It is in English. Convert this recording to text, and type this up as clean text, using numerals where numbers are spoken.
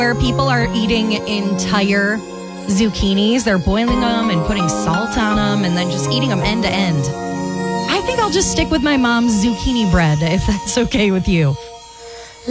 where people are eating entire zucchinis. They're boiling them and putting salt on them and then just eating them end to end. I think I'll just stick with my mom's zucchini bread if that's okay with you.